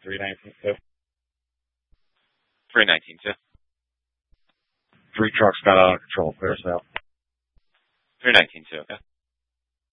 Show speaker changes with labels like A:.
A: 319-2.
B: 319-2.
A: 3 trucks got out of control. Clear us out.
B: 319-2, okay.